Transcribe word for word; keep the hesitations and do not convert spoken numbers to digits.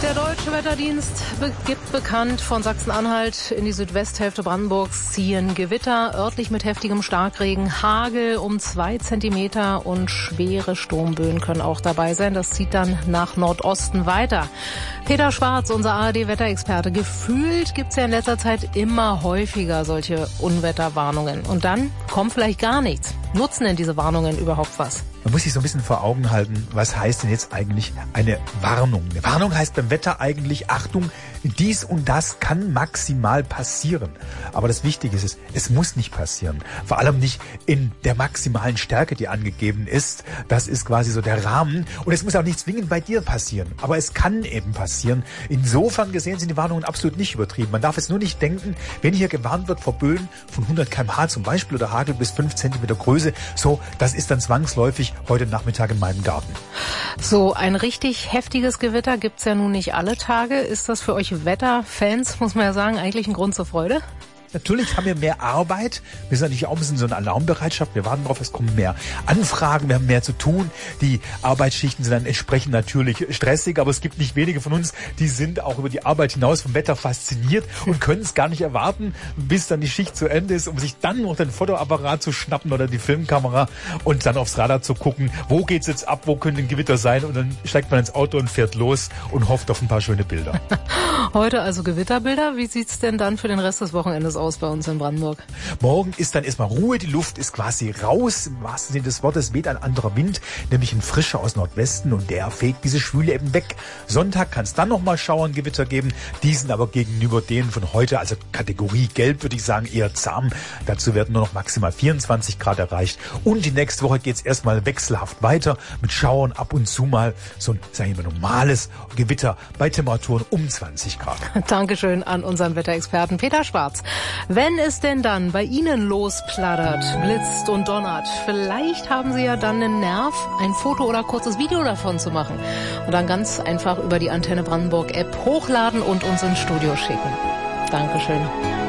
Der Deutsche Wetterdienst be- gibt bekannt, von Sachsen-Anhalt in die Südwesthälfte Brandenburgs ziehen Gewitter, örtlich mit heftigem Starkregen, Hagel um zwei Zentimeter und schwere Sturmböen können auch dabei sein. Das zieht dann nach Nordosten weiter. Peter Schwarz, unser A R D-Wetterexperte, gefühlt gibt's ja in letzter Zeit immer häufiger solche Unwetterwarnungen. Und dann kommt vielleicht gar nichts. Nutzen denn diese Warnungen überhaupt was? Man muss sich so ein bisschen vor Augen halten, was heißt denn jetzt eigentlich eine Warnung? Eine Warnung heißt beim Wetter eigentlich, Achtung, dies und das kann maximal passieren. Aber das Wichtige ist, es muss nicht passieren. Vor allem nicht in der maximalen Stärke, die angegeben ist. Das ist quasi so der Rahmen. Und es muss auch nicht zwingend bei dir passieren. Aber es kann eben passieren. Insofern gesehen sind die Warnungen absolut nicht übertrieben. Man darf es nur nicht denken, wenn hier gewarnt wird vor Böen von hundert Kilometer pro Stunde zum Beispiel oder Hagel bis fünf Zentimeter Größe, so, das ist dann zwangsläufig heute Nachmittag in meinem Garten. So, ein richtig heftiges Gewitter gibt's ja nun nicht alle Tage. Ist das für euch Wetterfans, muss man ja sagen, eigentlich ein Grund zur Freude? Natürlich haben wir mehr Arbeit. Wir sind natürlich auch ein bisschen so eine Alarmbereitschaft. Wir warten darauf, es kommen mehr Anfragen, wir haben mehr zu tun. Die Arbeitsschichten sind dann entsprechend natürlich stressig, aber es gibt nicht wenige von uns, die sind auch über die Arbeit hinaus vom Wetter fasziniert und können es gar nicht erwarten, bis dann die Schicht zu Ende ist, um sich dann noch den Fotoapparat zu schnappen oder die Filmkamera und dann aufs Radar zu gucken, wo geht's jetzt ab, wo könnte ein Gewitter sein, und dann steigt man ins Auto und fährt los und hofft auf ein paar schöne Bilder. Heute also Gewitterbilder. Wie sieht's denn dann für den Rest des Wochenendes aus bei uns in Brandenburg? Morgen ist dann erstmal Ruhe, die Luft ist quasi raus, im wahrsten Sinne des Wortes weht ein anderer Wind, nämlich ein frischer aus Nordwesten, und der fegt diese Schwüle eben weg. Sonntag kann es dann nochmal Schauern, Gewitter geben, die sind aber gegenüber denen von heute, also Kategorie Gelb, würde ich sagen, eher zahm. Dazu werden nur noch maximal vierundzwanzig Grad erreicht, und die nächste Woche geht es erstmal wechselhaft weiter mit Schauern, ab und zu mal so ein, sagen wir mal, normales Gewitter bei Temperaturen um zwanzig Grad. Dankeschön an unseren Wetterexperten Peter Schwarz. Wenn es denn dann bei Ihnen losplattert, blitzt und donnert, vielleicht haben Sie ja dann einen Nerv, ein Foto oder kurzes Video davon zu machen. Und dann ganz einfach über die Antenne Brandenburg App hochladen und uns ins Studio schicken. Dankeschön.